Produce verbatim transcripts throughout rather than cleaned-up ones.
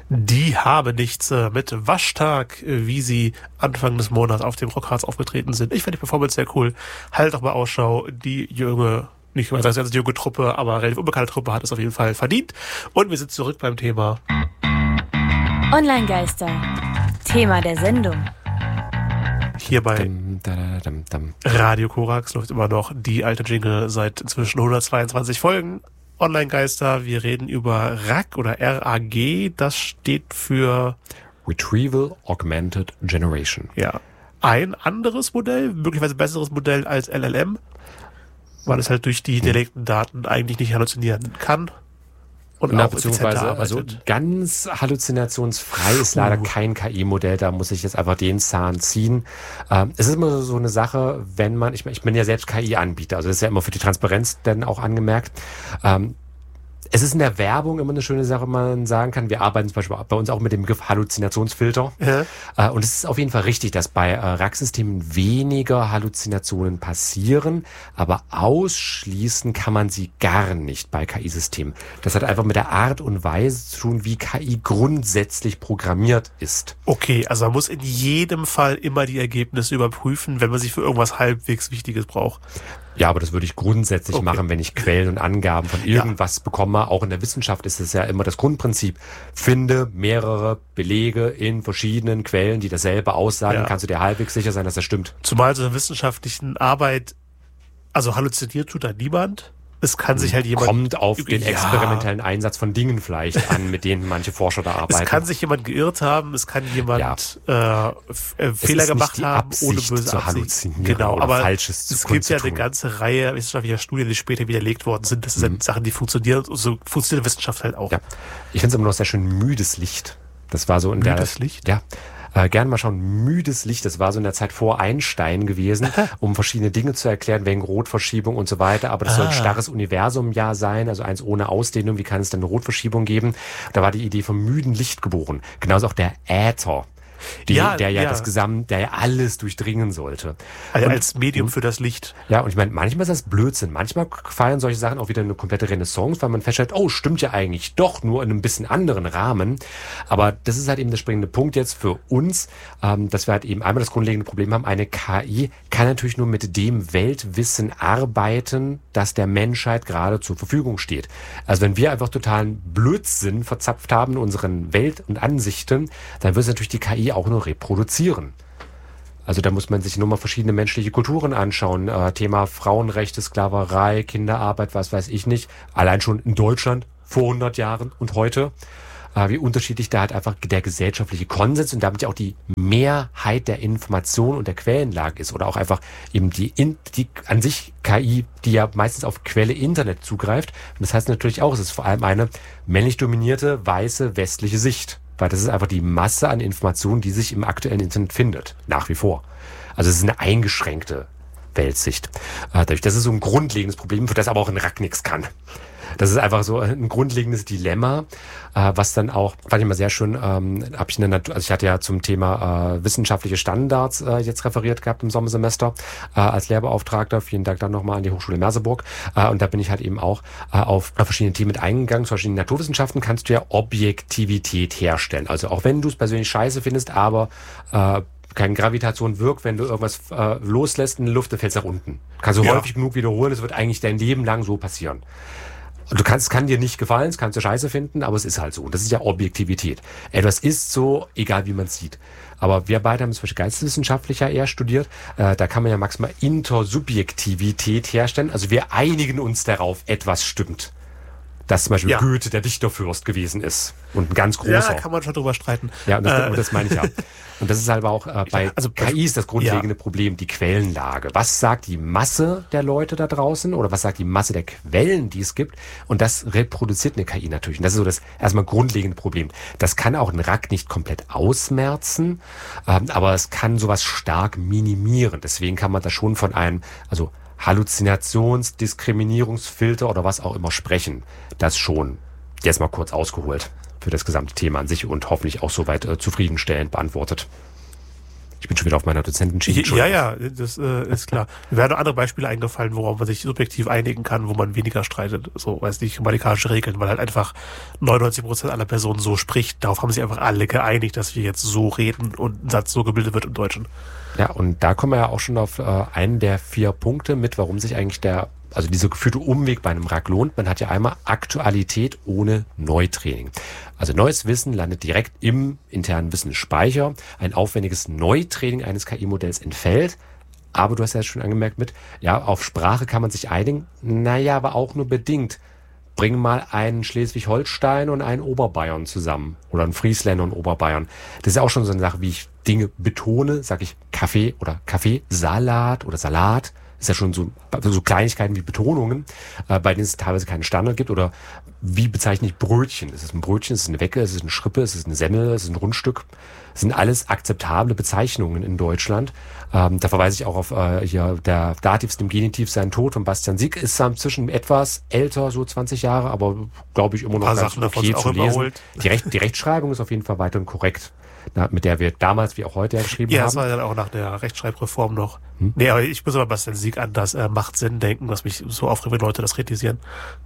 Die haben nichts äh, mit Waschtag, äh, wie sie Anfang des Monats auf dem Rockharz aufgetreten sind. Ich finde die Performance sehr cool. Halt doch mal Ausschau. Die junge, nicht mal sagen, die junge Truppe, aber relativ unbekannte Truppe hat es auf jeden Fall verdient. Und wir sind zurück beim Thema Online-Geister. Thema der Sendung. Hier bei Dum, da, da, dum, dum. Radio Korax läuft immer noch die alte Jingle seit inzwischen hundertzweiundzwanzig Folgen. Online-Geister, wir reden über R A G oder R A G, das steht für Retrieval Augmented Generation. ja ein anderes Modell, möglicherweise besseres Modell als L L M, weil es halt durch die delegten Daten eigentlich nicht halluzinieren kann. Und Na, auch beziehungsweise, also ganz halluzinationsfrei ist leider kein K I-Modell, da muss ich jetzt einfach den Zahn ziehen. Ähm, es ist immer so eine Sache, wenn man, ich, ich bin ja selbst K I-Anbieter, also das ist ja immer für die Transparenz dann auch angemerkt. Ähm, Es ist in der Werbung immer eine schöne Sache, wenn man sagen kann, wir arbeiten zum Beispiel bei uns auch mit dem Begriff Halluzinationsfilter. Ja. Und es ist auf jeden Fall richtig, dass bei R A G-Systemen weniger Halluzinationen passieren, aber ausschließen kann man sie gar nicht bei K I-Systemen. Das hat einfach mit der Art und Weise zu tun, wie K I grundsätzlich programmiert ist. Okay, also man muss in jedem Fall immer die Ergebnisse überprüfen, wenn man sich für irgendwas halbwegs Wichtiges braucht. Ja, aber das würde ich grundsätzlich okay. machen, wenn ich Quellen und Angaben von irgendwas ja. bekomme. Auch in der Wissenschaft ist es ja immer das Grundprinzip. Finde mehrere Belege in verschiedenen Quellen, die dasselbe aussagen. Ja. Kannst du dir halbwegs sicher sein, dass das stimmt. Zumal so in der wissenschaftlichen Arbeit, also halluziniert tut da niemand. Es kann sich halt jemand... Kommt auf den ja. experimentellen Einsatz von Dingen vielleicht an, mit denen manche Forscher da arbeiten. Es kann sich jemand geirrt haben, es kann jemand ja. äh, Fehler gemacht haben, ohne böse zu halluzinieren genau, oder aber Falsches es zu gibt ja tun. eine ganze Reihe wissenschaftlicher Studien, die später widerlegt worden sind. Das mhm. sind Sachen, die funktionieren und so funktioniert Wissenschaft halt auch. Ja. Ich finde es immer noch sehr schön, müdes Licht. Das war so in müdes der... Müdes Licht? Ja. Äh, gerne mal schauen, müdes Licht, das war so in der Zeit vor Einstein gewesen, um verschiedene Dinge zu erklären, wegen Rotverschiebung und so weiter, aber das ah. soll ein starres Universum ja sein, also eins ohne Ausdehnung, wie kann es denn eine Rotverschiebung geben? Da war die Idee vom müden Licht geboren, genauso auch der Äther. Die, ja, der ja, ja das Gesamt, der ja alles durchdringen sollte. Also und, als Medium für das Licht. Ja, und ich meine, manchmal ist das Blödsinn. Manchmal feiern solche Sachen auch wieder eine komplette Renaissance, weil man feststellt, oh, stimmt ja eigentlich doch, nur in einem bisschen anderen Rahmen. Aber das ist halt eben der springende Punkt jetzt für uns, ähm, dass wir halt eben einmal das grundlegende Problem haben, eine K I kann natürlich nur mit dem Weltwissen arbeiten, das der Menschheit gerade zur Verfügung steht. Also wenn wir einfach totalen Blödsinn verzapft haben in unseren Welt- und Ansichten, dann wird es natürlich die K I auch nur reproduzieren. Also da muss man sich nur mal verschiedene menschliche Kulturen anschauen. Äh, Thema Frauenrechte, Sklaverei, Kinderarbeit, was weiß ich nicht. Allein schon in Deutschland vor hundert Jahren und heute. Äh, wie unterschiedlich da halt einfach der gesellschaftliche Konsens und damit ja auch die Mehrheit der Information und der Quellenlage ist. Oder auch einfach eben die, in, die an sich K I, die ja meistens auf Quelle Internet zugreift. Und das heißt natürlich auch, es ist vor allem eine männlich dominierte, weiße, westliche Sicht. Weil das ist einfach die Masse an Informationen, die sich im aktuellen Internet findet. Nach wie vor. Also es ist eine eingeschränkte Weltsicht. Dadurch, das ist so ein grundlegendes Problem, für das aber auch ein R A G nichts kann. Das ist einfach so ein grundlegendes Dilemma, was dann auch, fand ich mal sehr schön, ähm, habe ich eine Natur, also ich hatte ja zum Thema äh, wissenschaftliche Standards äh, jetzt referiert gehabt im Sommersemester äh, als Lehrbeauftragter. Vielen Dank dann nochmal an die Hochschule Merseburg. Äh, und da bin ich halt eben auch äh, auf verschiedene Themen mit eingegangen. Zum Beispiel in Naturwissenschaften kannst du ja Objektivität herstellen. Also auch wenn du es persönlich scheiße findest, aber äh, keine Gravitation wirkt, wenn du irgendwas äh, loslässt in die Luft, dann fällt es nach unten. Kannst du ja. häufig genug wiederholen, es wird eigentlich dein Leben lang so passieren. Du kannst, es kann dir nicht gefallen, es kannst du scheiße finden, aber es ist halt so. Und das ist ja Objektivität. Etwas ist so, egal wie man es sieht. Aber wir beide haben zum Beispiel geisteswissenschaftlicher eher studiert. Äh, da kann man ja maximal Intersubjektivität herstellen. Also wir einigen uns darauf, etwas stimmt. Dass zum Beispiel ja. Goethe der Dichterfürst gewesen ist. Und ein ganz großer. Ja, da kann man schon drüber streiten. Ja, und das, äh. das meine ich ja. Und das ist halt auch äh, bei also, K I ist das grundlegende ja. Problem, die Quellenlage. Was sagt die Masse der Leute da draußen oder was sagt die Masse der Quellen, die es gibt? Und das reproduziert eine K I natürlich. Und das ist so das erstmal grundlegende Problem. Das kann auch ein R A G nicht komplett ausmerzen, ähm, aber es kann sowas stark minimieren. Deswegen kann man da schon von einem, also Halluzinations-, Diskriminierungsfilter oder was auch immer sprechen. Das schon. Jetzt mal kurz ausgeholt für das gesamte Thema an sich und hoffentlich auch soweit äh, zufriedenstellend beantwortet. Ich bin schon wieder auf meiner Dozentenschiene. Ja, ja, das äh, ist klar. Mir werden andere Beispiele eingefallen, worauf man sich subjektiv einigen kann, wo man weniger streitet. So, weiß nicht, grammatikalische Regeln, weil halt einfach neunundneunzig Prozent aller Personen so spricht. Darauf haben sich einfach alle geeinigt, dass wir jetzt so reden und ein Satz so gebildet wird im Deutschen. Ja, und da kommen wir ja auch schon auf äh, einen der vier Punkte mit, warum sich eigentlich der, also dieser geführte Umweg bei einem R A C lohnt. Man hat ja einmal Aktualität ohne Neutraining. Also neues Wissen landet direkt im internen Wissensspeicher. Ein aufwendiges Neutraining eines K I-Modells entfällt. Aber du hast ja schon angemerkt mit, ja, auf Sprache kann man sich einigen. Naja, aber auch nur bedingt. Bring mal einen Schleswig-Holstein und einen Oberbayern zusammen. Oder einen Friesländer und Oberbayern. Das ist ja auch schon so eine Sache, wie ich Dinge betone. Sage ich Kaffee oder Kaffeesalat oder Salat. Ist ja schon so, so Kleinigkeiten wie Betonungen, äh, bei denen es teilweise keinen Standard gibt. Oder wie bezeichne ich Brötchen? Ist es ein Brötchen? Ist es eine Wecke? Ist es eine Schrippe? Ist es eine Semmel? Ist es ein Rundstück? Das sind alles akzeptable Bezeichnungen in Deutschland. Ähm, da verweise ich auch auf äh, hier der Dativ ist im Genitiv sein Tod von Bastian Sieg. Ist inzwischen etwas älter, so zwanzig Jahre, aber glaube ich immer noch ganz okay zu lesen. Die, Recht, die Rechtschreibung ist auf jeden Fall weiterhin korrekt. Na, mit der wir damals wie auch heute ja geschrieben ja, haben. Ja, das war dann auch nach der Rechtschreibreform noch. Hm? Nee, aber ich muss aber Bastian Sieg an das äh, macht Sinn denken, was mich so aufregt, wenn Leute das kritisieren.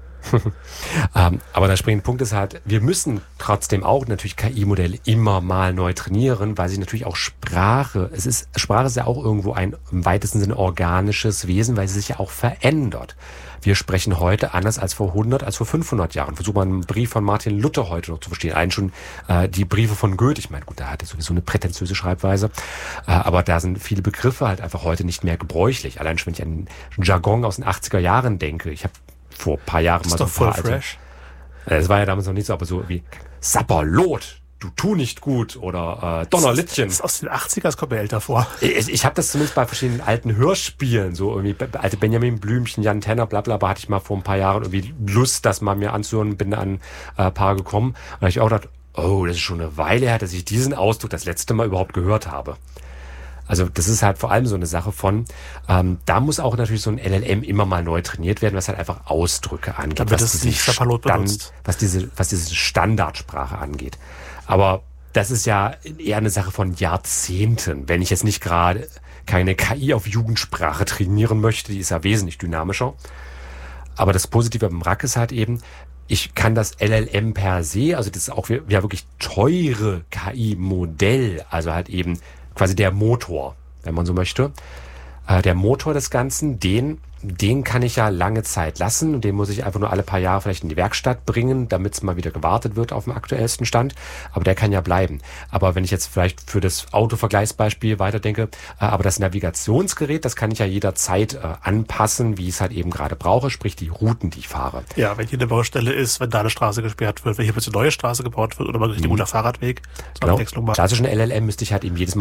ähm, aber der springende Punkt ist halt, wir müssen trotzdem auch natürlich K I-Modelle immer mal neu trainieren, weil sich natürlich auch Sprache, es ist, Sprache ist ja auch irgendwo ein im weitesten Sinne organisches Wesen, weil sie sich ja auch verändert. Wir sprechen heute anders als vor hundert, als vor fünfhundert Jahren. Versuch mal einen Brief von Martin Luther heute noch zu verstehen. Einen schon äh, die Briefe von Goethe. Ich meine, gut, da hat er sowieso eine prätentiöse Schreibweise. Äh, aber da sind viele Begriffe halt einfach heute nicht mehr gebräuchlich. Allein schon, wenn ich an einen Jargon aus den achtziger Jahren denke. Ich habe vor ein paar Jahren das mal ist so doch ein paar voll fresh. Alte, äh, das war ja damals noch nicht so, aber so wie Sapperlot. Du tu nicht gut oder äh, Donnerlittchen. Das ist aus den achtziger, das kommt mir älter vor. Ich, ich habe das zumindest bei verschiedenen alten Hörspielen, so irgendwie alte Benjamin Blümchen, Jan Tenner, bla bla, hatte ich mal vor ein paar Jahren irgendwie Lust, das mal mir anzuhören, bin an ein äh, paar gekommen. Und ich auch gedacht, oh, das ist schon eine Weile her, dass ich diesen Ausdruck das letzte Mal überhaupt gehört habe. Also das ist halt vor allem so eine Sache von, ähm, da muss auch natürlich so ein L L M immer mal neu trainiert werden, was halt einfach Ausdrücke angeht. Damit was es nicht Sapperlot benutzt. Was diese, was diese Standardsprache angeht. Aber das ist ja eher eine Sache von Jahrzehnten. Wenn ich jetzt nicht gerade keine K I auf Jugendsprache trainieren möchte, die ist ja wesentlich dynamischer. Aber das Positive beim R A C ist halt eben, ich kann das L L M per se, also das ist auch ja wirklich teure K I-Modell, also halt eben quasi der Motor, wenn man so möchte. Äh, der Motor des Ganzen, den, den kann ich ja lange Zeit lassen und den muss ich einfach nur alle paar Jahre vielleicht in die Werkstatt bringen, damit es mal wieder gewartet wird auf dem aktuellsten Stand. Aber der kann ja bleiben. Aber wenn ich jetzt vielleicht für das Autovergleichsbeispiel weiterdenke, äh, aber das Navigationsgerät, das kann ich ja jederzeit äh, anpassen, wie ich es halt eben gerade brauche, sprich die Routen, die ich fahre. Ja, wenn hier eine Baustelle ist, wenn da eine Straße gesperrt wird, wenn hier plötzlich eine neue Straße gebaut wird oder mal durch den guter Fahrradweg. Genau. Klassischen L L M müsste ich halt eben jedes Mal